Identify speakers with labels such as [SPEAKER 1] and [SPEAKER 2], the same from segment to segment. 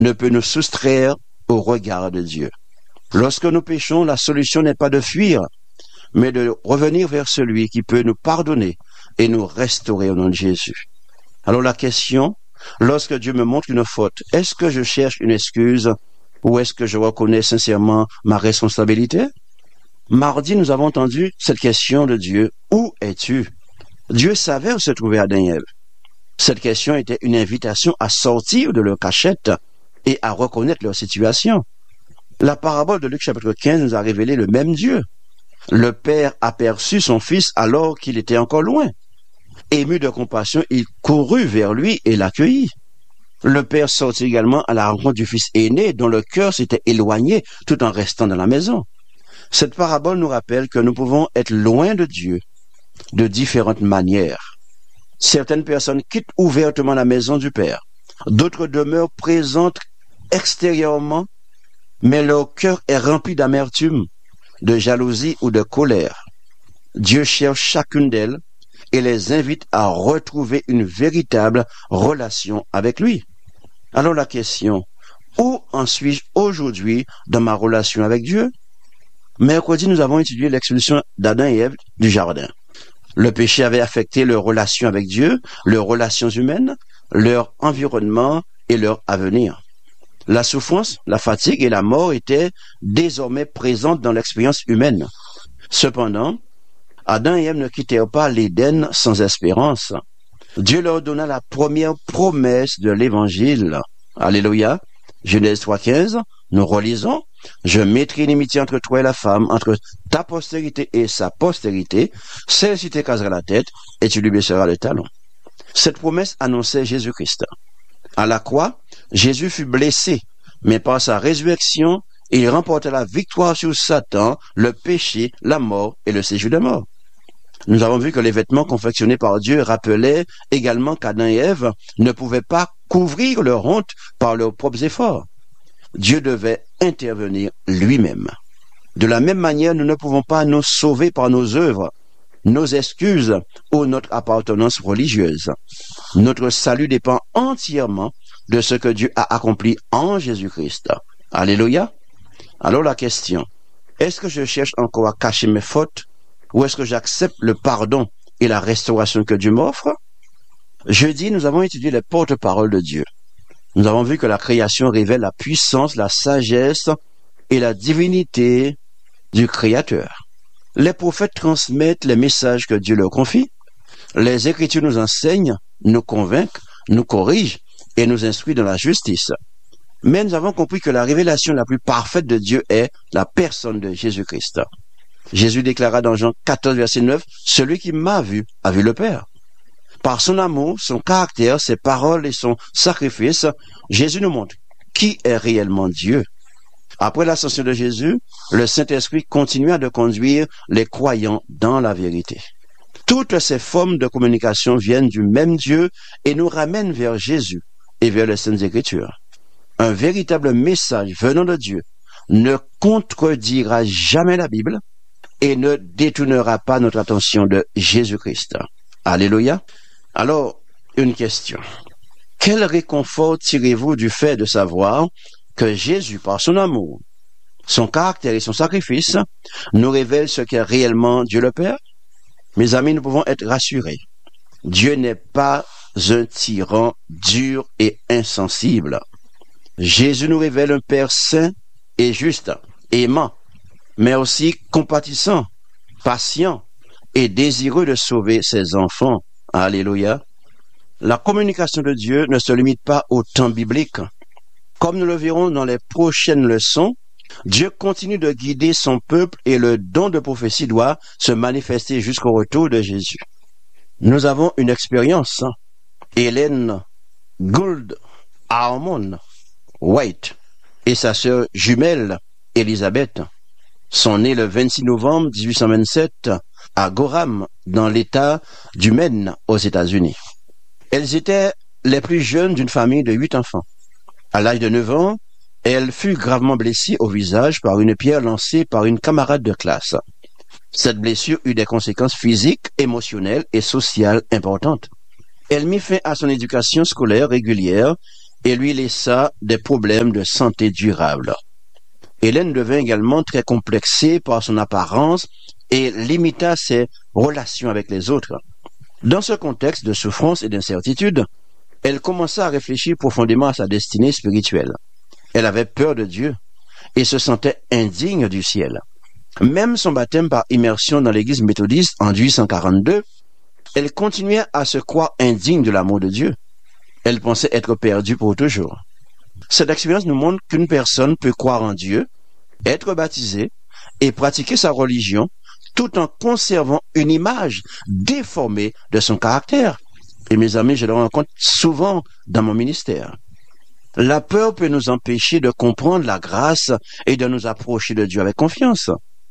[SPEAKER 1] ne peut nous soustraire au regard de Dieu. Lorsque nous péchons, la solution n'est pas de fuir, mais de revenir vers celui qui peut nous pardonner et nous restaurer au nom de Jésus. Alors la question, lorsque Dieu me montre une faute, est-ce que je cherche une excuse ou est-ce que je reconnais sincèrement ma responsabilité? Mardi, nous avons entendu cette question de Dieu. Où es-tu? Dieu savait où se trouvait Adam et Ève. Cette question était une invitation à sortir de leur cachette et à reconnaître leur situation. La parabole de Luc chapitre 15 nous a révélé le même Dieu. Le père aperçut son fils alors qu'il était encore loin. Ému de compassion, il courut vers lui et l'accueillit. Le père sortit également à la rencontre du fils aîné dont le cœur s'était éloigné tout en restant dans la maison. Cette parabole nous rappelle que nous pouvons être loin de Dieu de différentes manières. Certaines personnes quittent ouvertement la maison du Père. D'autres demeurent présentes extérieurement, mais leur cœur est rempli d'amertume, de jalousie ou de colère. Dieu cherche chacune d'elles et les invite à retrouver une véritable relation avec lui. Alors la question, où en suis-je aujourd'hui dans ma relation avec Dieu? Mercredi, nous avons étudié l'expulsion d'Adam et Ève du jardin. Le péché avait affecté leurs relations avec Dieu, leurs relations humaines, leur environnement et leur avenir. La souffrance, la fatigue et la mort étaient désormais présentes dans l'expérience humaine. Cependant, Adam et Ève ne quittèrent pas l'Éden sans espérance. Dieu leur donna la première promesse de l'Évangile. Alléluia. Genèse 3,15, nous relisons. Je mettrai une amitié entre toi et la femme, entre ta postérité et sa postérité. Celle-ci t'écrasera la tête et tu lui blesseras le talon. Cette promesse annonçait Jésus-Christ. À la croix, Jésus fut blessé, mais par sa résurrection, il remporta la victoire sur Satan, le péché, la mort et le séjour de mort. Nous avons vu que les vêtements confectionnés par Dieu rappelaient également qu'Adam et Ève ne pouvaient pas couvrir leur honte par leurs propres efforts. Dieu devait intervenir lui-même. De la même manière, nous ne pouvons pas nous sauver par nos œuvres, nos excuses ou notre appartenance religieuse. Notre salut dépend entièrement de ce que Dieu a accompli en Jésus-Christ. Alléluia. Alors la question, est-ce que je cherche encore à cacher mes fautes ou est-ce que j'accepte le pardon et la restauration que Dieu m'offre? Jeudi, nous avons étudié les porte-paroles de Dieu. Nous avons vu que la création révèle la puissance, la sagesse et la divinité du Créateur. Les prophètes transmettent les messages que Dieu leur confie. Les Écritures nous enseignent, nous convainquent, nous corrigent et nous instruisent dans la justice. Mais nous avons compris que la révélation la plus parfaite de Dieu est la personne de Jésus-Christ. Jésus déclara dans Jean 14, verset 9, « Celui qui m'a vu a vu le Père ». Par son amour, son caractère, ses paroles et son sacrifice, Jésus nous montre qui est réellement Dieu. Après l'ascension de Jésus, le Saint-Esprit continua de conduire les croyants dans la vérité. Toutes ces formes de communication viennent du même Dieu et nous ramènent vers Jésus et vers les Saintes Écritures. Un véritable message venant de Dieu ne contredira jamais la Bible et ne détournera pas notre attention de Jésus-Christ. Alléluia. Alors, une question. Quel réconfort tirez-vous du fait de savoir que Jésus, par son amour, son caractère et son sacrifice, nous révèle ce qu'est réellement Dieu le Père? Mes amis, nous pouvons être rassurés. Dieu n'est pas un tyran dur et insensible. Jésus nous révèle un Père saint et juste, aimant, mais aussi compatissant, patient et désireux de sauver ses enfants. Alléluia. La communication de Dieu ne se limite pas au temps biblique. Comme nous le verrons dans les prochaines leçons, Dieu continue de guider son peuple et le don de prophétie doit se manifester jusqu'au retour de Jésus. Nous avons une expérience. Hélène Gould Harmon White et sa sœur jumelle Elisabeth sont nés le 26 novembre 1827 à Gorham, dans l'État du Maine, aux États-Unis. Elles étaient les plus jeunes d'une famille de 8 enfants. À l'âge de 9 ans, elle fut gravement blessée au visage par une pierre lancée par une camarade de classe. Cette blessure eut des conséquences physiques, émotionnelles et sociales importantes. Elle mit fin à son éducation scolaire régulière et lui laissa des problèmes de santé durable. Hélène devint également très complexée par son apparence et limita ses relations avec les autres. Dans ce contexte de souffrance et d'incertitude, elle commença à réfléchir profondément à sa destinée spirituelle. Elle avait peur de Dieu et se sentait indigne du ciel. Même son baptême par immersion dans l'église méthodiste en 1842, elle continuait à se croire indigne de l'amour de Dieu. Elle pensait être perdue pour toujours. Cette expérience nous montre qu'une personne peut croire en Dieu, être baptisée et pratiquer sa religion tout en conservant une image déformée de son caractère. Et mes amis, je le rencontre souvent dans mon ministère. La peur peut nous empêcher de comprendre la grâce et de nous approcher de Dieu avec confiance.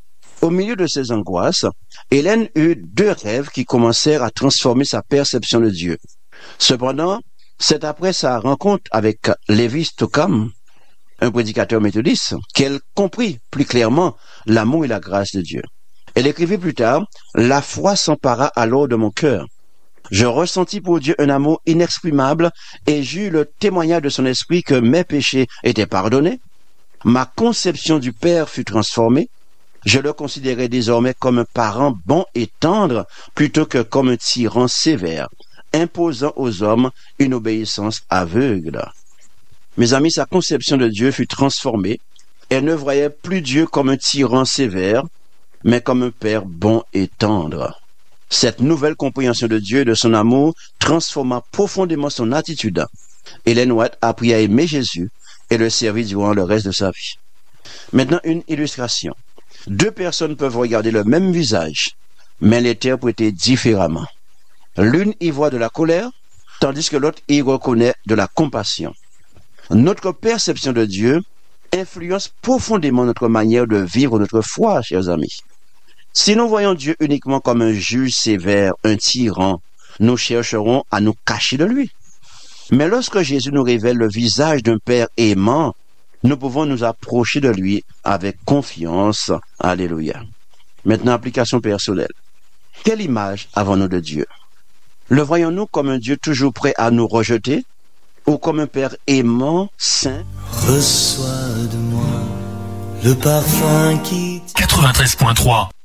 [SPEAKER 1] Au milieu de ces angoisses, Hélène eut 2 rêves qui commencèrent à transformer sa perception de Dieu. Cependant, c'est après sa rencontre avec Levi Stockham, un prédicateur méthodiste, qu'elle comprit plus clairement l'amour et la grâce de Dieu. Elle écrivit plus tard, « La foi s'empara alors de mon cœur. Je ressentis pour Dieu un amour inexprimable et j'eus le témoignage de son esprit que mes péchés étaient pardonnés. Ma conception du Père fut transformée. Je le considérais désormais comme un parent bon et tendre plutôt que comme un tyran sévère, imposant aux hommes une obéissance aveugle. » Mes amis, sa conception de Dieu fut transformée. Elle ne voyait plus Dieu comme un tyran sévère, mais comme un Père bon et tendre. Cette nouvelle compréhension de Dieu et de son amour transforma profondément son attitude. Hélène White apprit à aimer Jésus et le servir durant le reste de sa vie. Maintenant, une illustration. 2 personnes peuvent regarder le même visage, mais l'interpréter différemment. L'une y voit de la colère, tandis que l'autre y reconnaît de la compassion. Notre perception de Dieu influence profondément notre manière de vivre notre foi, chers amis. Si nous voyons Dieu uniquement comme un juge sévère, un tyran, nous chercherons à nous cacher de lui. Mais lorsque Jésus nous révèle le visage d'un Père aimant, nous pouvons nous approcher de lui avec confiance. Alléluia. Maintenant, application personnelle. Quelle image avons-nous de Dieu? Le voyons-nous comme un Dieu toujours prêt à nous rejeter ou comme un Père aimant, saint?
[SPEAKER 2] Reçois de moi le parfum qui...
[SPEAKER 3] 93.3